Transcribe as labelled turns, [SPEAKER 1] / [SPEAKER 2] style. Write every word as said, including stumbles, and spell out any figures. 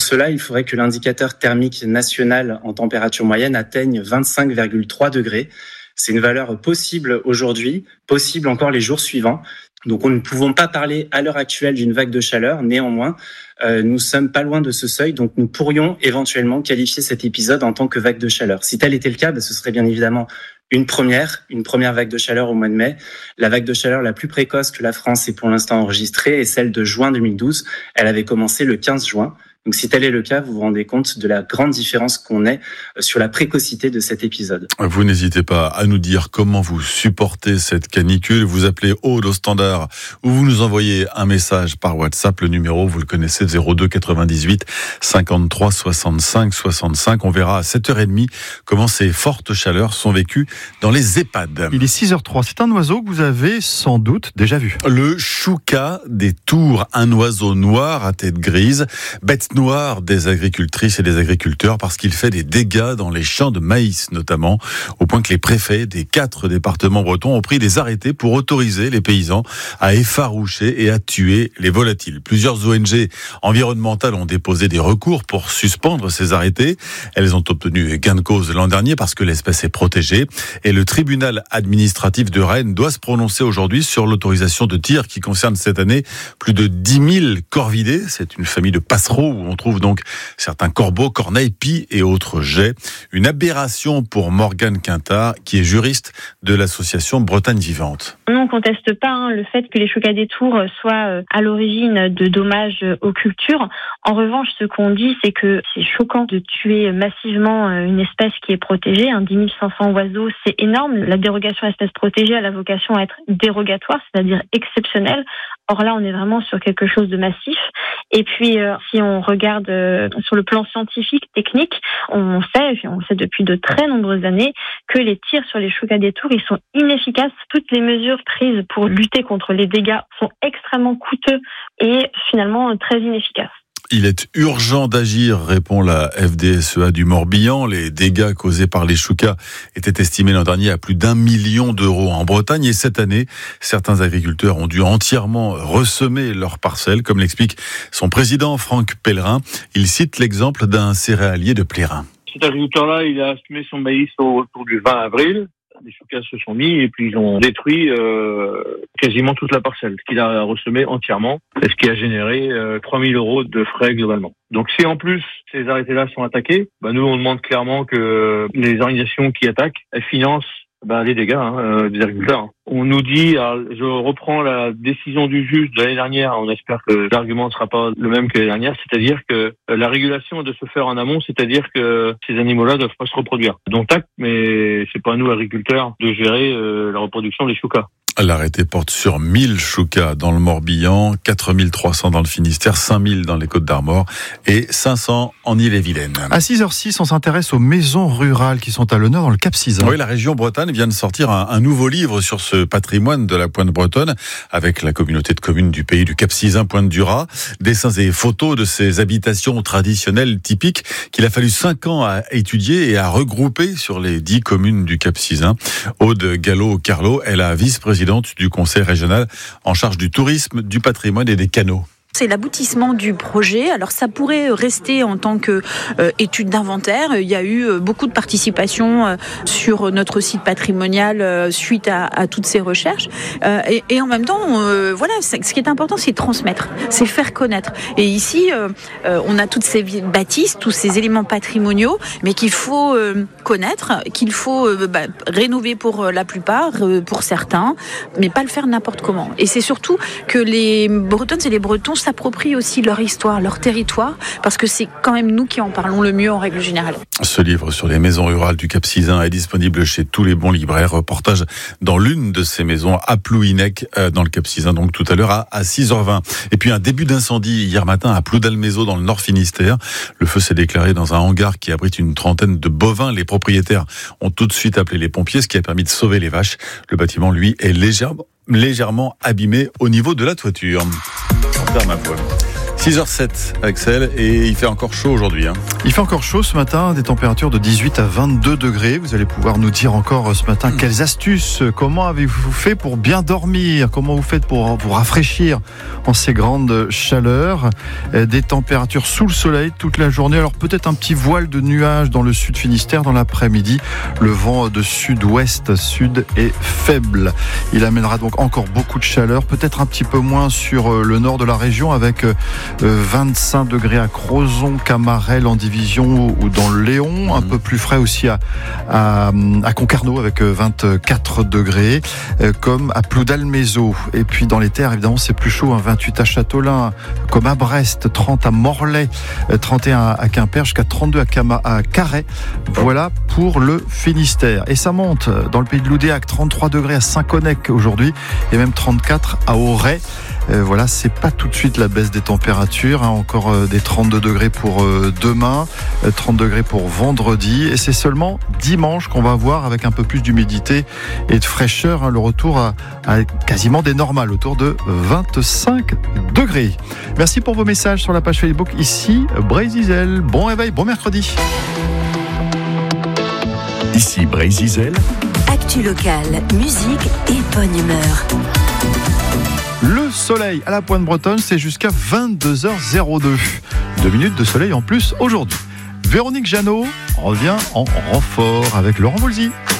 [SPEAKER 1] cela, il faudrait que l'indicateur thermique national en température moyenne atteigne vingt-cinq virgule trois degrés. C'est une valeur possible aujourd'hui, possible encore les jours suivants. Donc, nous ne pouvons pas parler à l'heure actuelle d'une vague de chaleur. Néanmoins, euh, nous sommes pas loin de ce seuil. Donc, nous pourrions éventuellement qualifier cet épisode en tant que vague de chaleur. Si tel était le cas, bah, ce serait bien évidemment une première, une première vague de chaleur au mois de mai. La vague de chaleur la plus précoce que la France ait pour l'instant enregistrée est celle de juin deux mille douze. Elle avait commencé le quinze juin. Donc, si tel est le cas, vous vous rendez compte de la grande différence qu'on ait sur la précocité de cet épisode.
[SPEAKER 2] Vous n'hésitez pas à nous dire comment vous supportez cette canicule. Vous appelez Aude au standard ou vous nous envoyez un message par WhatsApp. Le numéro, vous le connaissez, zéro deux quatre-vingt-dix-huit cinquante-trois soixante-cinq soixante-cinq. On verra à sept heures trente comment ces fortes chaleurs sont vécues dans les EHPAD.
[SPEAKER 3] Il est six heures trois. C'est un oiseau que vous avez sans doute déjà vu.
[SPEAKER 2] Le choucas des Tours, un oiseau noir à tête grise, bête noire des agricultrices et des agriculteurs parce qu'il fait des dégâts dans les champs de maïs notamment, au point que les préfets des quatre départements bretons ont pris des arrêtés pour autoriser les paysans à effaroucher et à tuer les volatiles. Plusieurs O N G environnementales ont déposé des recours pour suspendre ces arrêtés. Elles ont obtenu gain de cause l'an dernier parce que l'espèce est protégée et le tribunal administratif de Rennes doit se prononcer aujourd'hui sur l'autorisation de tir qui concerne cette année plus de dix mille corvidés. C'est une famille de passereaux où on trouve donc certains corbeaux, corneilles, pies et autres jets. Une aberration pour Morgane Quintard, qui est juriste de l'association Bretagne Vivante.
[SPEAKER 4] On ne conteste pas hein, le fait que les choucas des Tours soient à l'origine de dommages aux cultures. En revanche, ce qu'on dit, c'est que c'est choquant de tuer massivement une espèce qui est protégée. Hein, dix mille cinq cents oiseaux, c'est énorme. La dérogation à espèce protégée a la vocation à être dérogatoire, c'est-à-dire exceptionnelle. Or là, on est vraiment sur quelque chose de massif. Et puis, euh, si on regarde euh, sur le plan scientifique, technique, on sait, et on le sait depuis de très nombreuses années, que les tirs sur les choucas des Tours, ils sont inefficaces. Toutes les mesures prises pour lutter contre les dégâts sont extrêmement coûteux et finalement très inefficaces.
[SPEAKER 2] Il est urgent d'agir, répond la F D S E A du Morbihan. Les dégâts causés par les choucas étaient estimés l'an dernier à plus d'un million d'euros en Bretagne. Et cette année, certains agriculteurs ont dû entièrement ressemer leurs parcelles, comme l'explique son président Franck Pellerin. Il cite l'exemple d'un céréalier de Plérin.
[SPEAKER 5] Cet agriculteur-là, il a semé son maïs autour du vingt avril. Les choucas se sont mis et puis ils ont détruit euh, quasiment toute la parcelle, ce qu'il a ressemé entièrement, et ce qui a généré euh, trois mille euros de frais globalement. Donc si en plus ces arrêtés-là sont attaqués, bah nous on demande clairement que les organisations qui attaquent, elles financent bah, les dégâts hein, euh, des agriculteurs. On nous dit, alors, je reprends la décision du juge de l'année dernière, on espère que l'argument ne sera pas le même que l'année dernière, c'est-à-dire que la régulation doit se faire en amont, c'est-à-dire que ces animaux-là ne doivent pas se reproduire. Donc tac, mais c'est pas à nous agriculteurs de gérer euh, la reproduction des choucas.
[SPEAKER 2] L'arrêté porte sur mille choucas dans le Morbihan, quatre mille trois cents dans le Finistère, cinq mille dans les Côtes-d'Armor et cinq cents en Ille-et-Vilaine.
[SPEAKER 3] À six heures six, on s'intéresse aux maisons rurales qui sont à l'honneur dans le Cap-Sizun.
[SPEAKER 2] Oui, la région Bretagne vient de sortir un, un nouveau livre sur ce patrimoine de la Pointe bretonne avec la communauté de communes du pays du Cap-Sizun, Pointe-du-Raz. Dessins et photos de ces habitations traditionnelles typiques qu'il a fallu cinq ans à étudier et à regrouper sur les dix communes du Cap-Sizun. Aude Gallo-Carlo est la vice-présidente du conseil régional en charge du tourisme, du patrimoine et des canaux.
[SPEAKER 6] C'est l'aboutissement du projet. Alors ça pourrait rester en tant que euh, étude d'inventaire. Il y a eu euh, beaucoup de participation euh, sur notre site patrimonial euh, suite à, à toutes ces recherches. Euh, et, et en même temps, euh, voilà, ce qui est important, c'est transmettre, c'est faire connaître. Et ici, euh, euh, on a toutes ces bâtisses, tous ces éléments patrimoniaux, mais qu'il faut euh, connaître, qu'il faut euh, bah, rénover pour la plupart, euh, pour certains, mais pas le faire n'importe comment. Et c'est surtout que les Bretonnes et les Bretons s'approprient aussi leur histoire, leur territoire, parce que c'est quand même nous qui en parlons le mieux en règle générale.
[SPEAKER 2] Ce livre sur les maisons rurales du Cap-Sizun est disponible chez tous les bons libraires. Reportage dans l'une de ces maisons à Plouhinec, dans le Cap-Sizun, donc tout à l'heure à, à six heures vingt. Et puis un début d'incendie hier matin à Ploudalmézeau dans le Nord Finistère. Le feu s'est déclaré dans un hangar qui abrite une trentaine de bovins. Les propriétaires ont tout de suite appelé les pompiers, ce qui a permis de sauver les vaches. Le bâtiment, lui, est légèrement, légèrement abîmé au niveau de la toiture. On ferme un peu. six heures sept, Axel, et il fait encore chaud aujourd'hui. Hein.
[SPEAKER 3] Il fait encore chaud ce matin, des températures de dix-huit à vingt-deux degrés. Vous allez pouvoir nous dire encore ce matin quelles astuces, comment avez-vous fait pour bien dormir, comment vous faites pour vous rafraîchir en ces grandes chaleurs. Des températures sous le soleil toute la journée. Alors peut-être un petit voile de nuages dans le sud Finistère dans l'après-midi. Le vent de sud-ouest, sud est faible. Il amènera donc encore beaucoup de chaleur, peut-être un petit peu moins sur le nord de la région avec vingt-cinq degrés à Crozon, Camarel en division ou dans le Léon, un peu plus frais aussi à, à, à Concarneau avec vingt-quatre degrés, comme à Ploudalmézeau. Et puis dans les terres, évidemment, c'est plus chaud, hein, vingt-huit à Châteaulin, comme à Brest, trente à Morlaix, trente et un à Quimper, jusqu'à trente-deux à, Cama, à Carhaix. Voilà pour le Finistère. Et ça monte dans le pays de l'Oudéac, trente-trois degrés à Saint-Connec aujourd'hui, et même trente-quatre à Auray. Euh, voilà, c'est pas tout de suite la baisse des températures, hein, encore euh, des trente-deux degrés pour euh, demain, euh, trente degrés pour vendredi, et c'est seulement dimanche qu'on va avoir avec un peu plus d'humidité et de fraîcheur, hein, le retour à, à quasiment des normales, autour de vingt-cinq degrés. Merci pour vos messages sur la page Facebook, ici Brésil. Bon réveil, bon mercredi.
[SPEAKER 7] Ici Brésil.
[SPEAKER 8] Actu locale, musique et bonne humeur.
[SPEAKER 3] Le soleil à la Pointe Bretonne, c'est jusqu'à vingt-deux heures zéro deux. Deux minutes de soleil en plus aujourd'hui. Véronique Jeannot revient en renfort avec Laurent Voulzy.